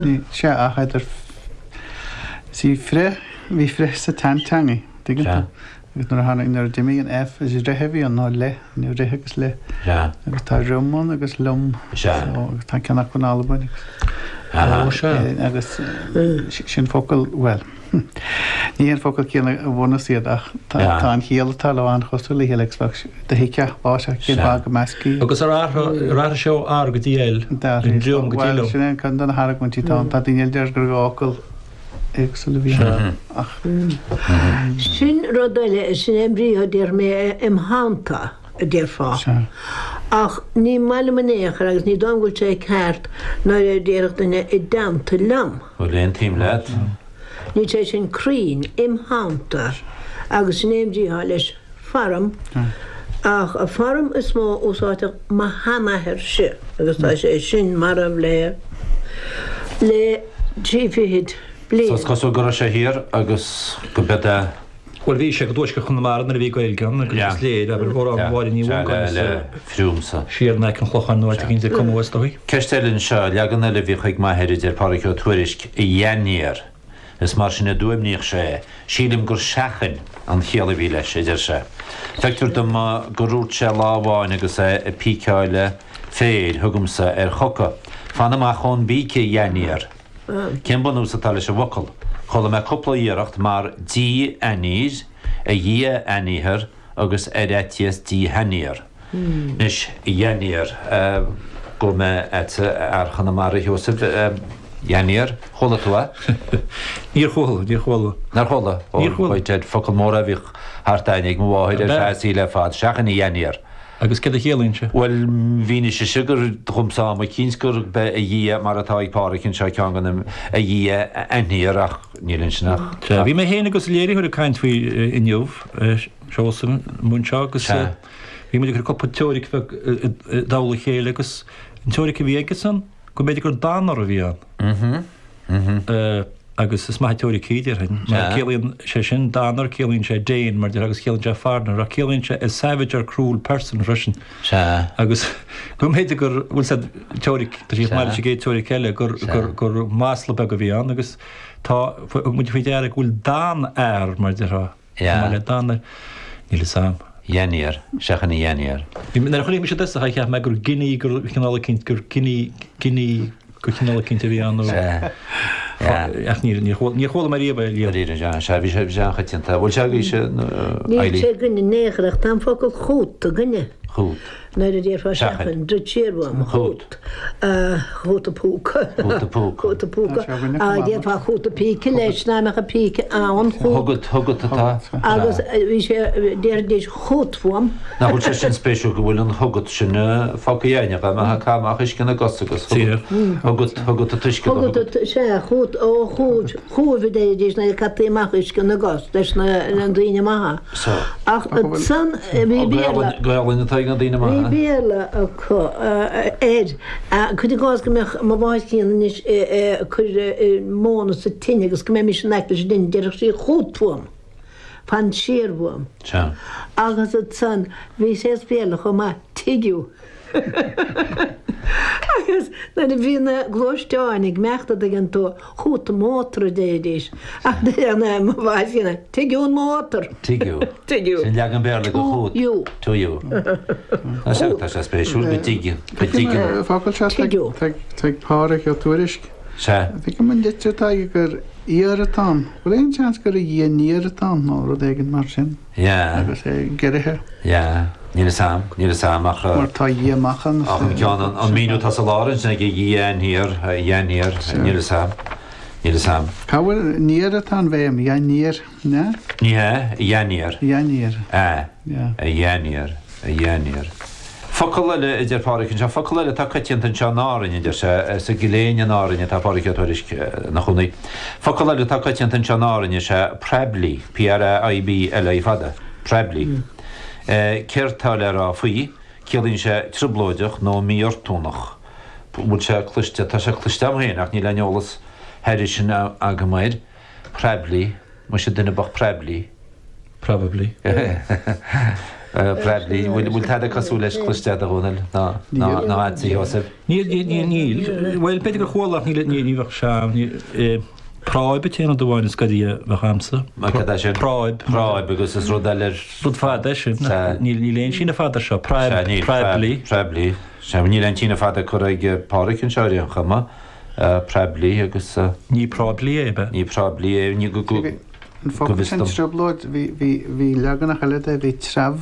sé a chaidir sí hí fre sa tantangi digan agus nar hána inar dimí an F is réhehí an ná le nu réthegus le agus tá rumón agus lom tá ceannach chun albain agus sin focail well ní an focail cíanna bhna siad ach tá an chéaltá leháin chosú le hélegsfach de hiice báise cin bag meascí agus rá seo go díal in dúm go díal sin chun den Harag mantí tá daíal dear gur gácail éagsúla bhí ach sin rudaile sin éimríí déir mé imthanta a déir fá ach ní meile manéachar agus ní dámhúil sé ceart ná déireach duine i damta lam léon tíim leat ní sé sin crín imthanta agus sin éimríí leis faram ach a faram is mó úsáte mahanahir se agus tá sé sin marmh le trífiid Sos cosú go sé hir agus go beta Well bhí sé go dúis go chun mar na bhí goil gan agus léad a bhór bháin ní le friúmsa. Siar na an chlochan nuair a cinnte comhhaí. Ceistelinn seo legan le bhí chuig maithir idir paraice tuairisc i dhéanaar. Is mar sin na dúimníoch sé, sílim gur seachan an chéala bhí leis idir se. Feictúir do gurút sé lábháin agus é píceáile féad thugumsa ar choca. Fanna má chun bíce dhéanaar. Cén banú sa tal se bhacail. Chola me coppla íireacht mar dí aníos a dhí aníhir agus éitias dí haníar. Nis dhéanaar go me archanna mar a Joseph dhéanaar chola tú a? Níor chola. Nar chola? Níor chola. Oed focail mór a bhíh hartainig mháid ar feasí le fad seachan í dhéanaar. Agus cad a chéalainn se? Well, híine sé sigur chumsá a cínsgur be a dhí mar atá ag páracinn seo ceangan a dhí aníarach nílann sinach. Bhí mé héana agus léirí chuir a caiint faoi inniuh seosan múnseo agus bhí mu gur coppa teóric dála chéile agus an teóric a bhí agasan go méidir gur dánar a bhí an. Agus is mai teóric cíidir mar céalaonn sé sin dánar céalaonn sé déin mar agus céalann sé farnar a céalaonn sé is savage or cruel person rusin. Agus go méidir gur bhfuil sa teóric tá sí mar sé gé teóric eile gur másla be go bhí an agus tá mu fao dearach bhfuil dán air mar de rá le dánar níle sam. Dhéanaar, seachan í dhéanaar. Nar chuí sé deasa cha me gur Guinea gur cinnála cinint gur Guinea gur cinnála cinnta bhí an ní chola mar riomh se bhí sé bheanchatinta bhil se bhí sé ní sé gunne néach tam focail chót a gunne chót na a déir fá seachan dréirham chót chót a púca a déir fá chót a píce leis náach a píce an thugad atá agus bhí sé déir chótfuam na bhil sé sin spéisiú go bhfuil an thugad sin fáca dhéanaach a me cáach is cinna gosagus thugad a tuisce sé chót ó chúbh déidir na catíach is gan na gas leis na an daoine maithe ach san bhí Gláilinn atá an daoine maithe béle éid chud gás go má bháid cían is chur móna sa tine agus go mé mis neicla sé duine deireach sí chótfuam fan siarhfuam agus san bhí sé béle chu má tiigiú agus na bhína glóisteáinnig meachta an tú chuúta mótar déidir ach déana bhhaithna tiún mótar Tigiú sin legan béla go chuú túú tá sé spéisiú go tiigi fáil se páric ó tuairisc bhí go man ditá gur íaratá bhfuil éon chans gur a dhéanaíaratá nó ru éigen mar sin agus é geirithe Níle sam ach mar tá dhéamachchan cean an míú tá sa lárin sin go dhéanaar níle sam Cabhfuil níaratá bhéim dhéanaíar ne? Níthe dhéanaar a dhéanaar Focaile idir páiricinn se focaile tá caitíanta an seanárin idir se sa giléine nárinne tá páirice tuairis na chunaí. Focaile tá caitíanta an seanárinne se Preblí PRIB fada Preblí. Ceirtá le rá faoi, cealíonn sé triblóideach nó míortúnach. Bú sé cluiste tá sé cluisteam héanaach ní leolalas heidir sin agaméid Preblí, mu sé duine bach Preblí. Probably. Bradley, bhfuil tá cosú leis chluistead a húnil ná antí Joseph. Níl, well beidir gur chólaach níl se práib téanana do bháin scadí bh chamsa. Práib agus is rud eile rud fada sin níl léon sinna fada seo Prebli. Sem ní leon tína fada chu ag páric an seoirí an chama Prebli agus ní Prebli ébe. Ní Prebli ní go An focus an trúblóid hí legan nach chaile bhí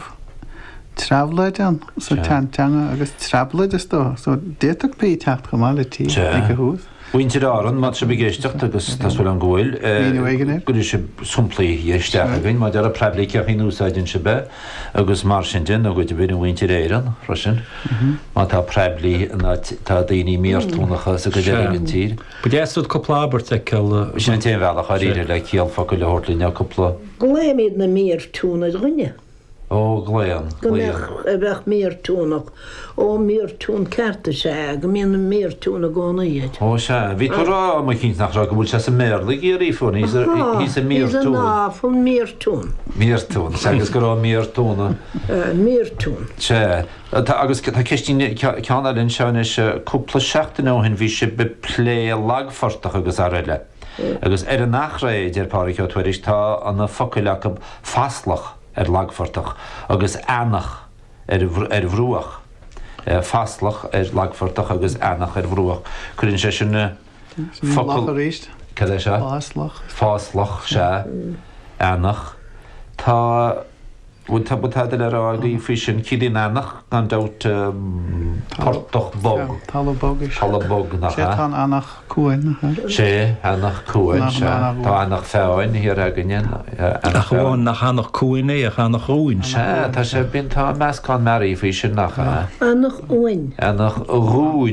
traflaid an so teanga agus traflaid is dó, so déach pí techt go mála tí ag go hús. Bhainte áran mat se begéisteach agus tasfuil an ghfuil gur se sumpla dhéisteach a bhín, má dear a Prebli ceach í úsáidin se be agus mar sin din a go de bhín bhainte éan freisin má tá Prebli tá daoine míartúnacha sa go dégan tír. Ba déú copplábart ag ceil sin té bhealach a riidir le cíal fa go le hortlín a coppla. Gléimiid na mír túna rinne. Ó gléan. Go bheith mír túnach ó mír tún certa sé go míon mír túna gána iad. Ó se, bhí rá mai cín nach rá go bhfuil se sa méla í rífún hí sa mír tún. Fún mír tún. Mír tún, segus go rá mír túna. Mír tún. Se, agus tá ceistín ceanna linn seáin is cúpla seachtain óhin bhí se be plé lagfortach agus aile. Agus ar an nachra idir páric ó tuairis tá anna focailach faslach lagfortach agus annach bhrúach. Faslach lagfortach agus annach bhrúach. Cuinn sé sinna Lach Cad se? Fáslach se annach. Tá butá le rágaí fi sin cidí annach gan dat portach bog. Talabog nach. sé tá annach cuain. sé annach cuain se. Tá annach féin hir agan Nachháin nach chanach cuaine a chanach rúin se. Tá sé bin tá meascán marí fi sin nach. Annach uin. Annach rúin.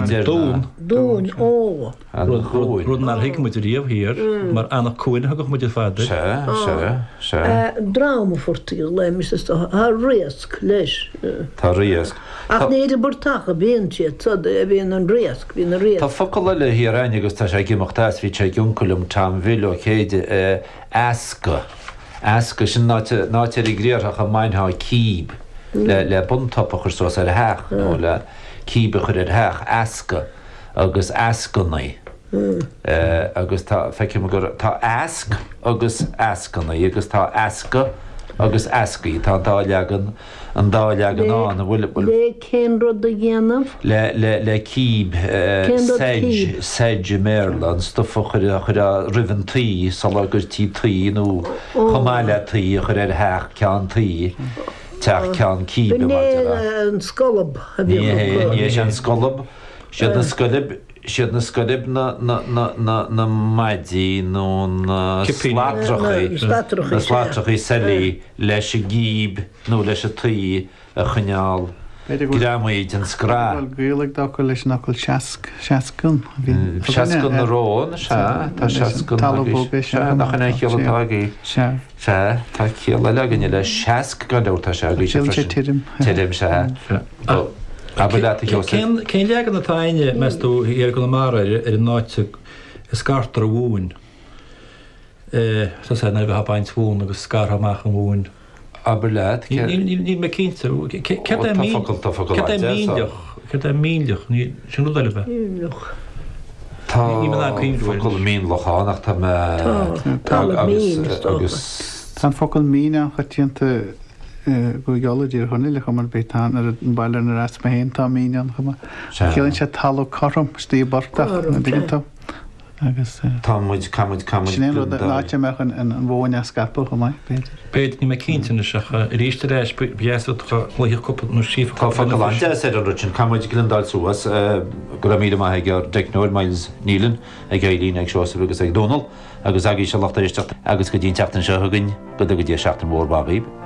Dún ó. Rud nar hiic mu díomh hir mar annach cuaine agah mu fada. Se. Dráma fortíil le mis há riasc leis. Tá riasc. Ach néidir burtacha bíon siad bhíon an riasc bhíon a riasc. Tá focail le hí aine agus tá sé gimachtáis bhí sé giúnculm tam bhil ó chéad asca. Asca sin nátear i gréarach a mainthá cíb le buntapach ar ar heach nó le cíbe chur ar heach asca agus ascannaí. Agus tá feice gur tá asc agus ascannaí agus tá asca agus ascaí tá dáleagan an dáleagan an bhfuil Le cén rud a dhéanamh? le cíb sedge Maryland stofa chur a rihantaí sal agus tí trí nó chomáile trí chur ar heach cean trí teach cean cíbe an scolab ní sé an scolab siad na scolib na maidí nó na slátrachaí selí leis a gíb nó leis a trí a chuneál Grámaid an scrá. Gréalaigh dá go leis nachil seacún. Seacún na rón se tá seacún nach chuna cheolatágaí se tá chéala legan le seac gan dótá se tirim se. Cén legan na taine meú ar go mar ar an náite scartar a bhúin. Sa sé na bheit baint bhún agus scarthaach an bhúin. Aber leat ní me cínta ce míoch ní sin le bheith. Tá mín locháach agus Tá focail mína chutíanta go gealaír chuna le chumar beitán ar an bailile na ras me héontá mían chuma. Chéann sé talú chom stíí bartach na dtá. agus Támuid láte mechan an bhóine scapa go mai Beidir ní me cíntainna secha ríiste rééis beú chuíoh cuppa nó síomh Tá sé an rutin Camuid glindáil suas go mí maithe gur 10 miles nílan ag gailín ag seosa agus ag Donald agus agé se lechtaréisteach agus go dtíon teachtain se thugann go go dtí seachtain mór bagíb.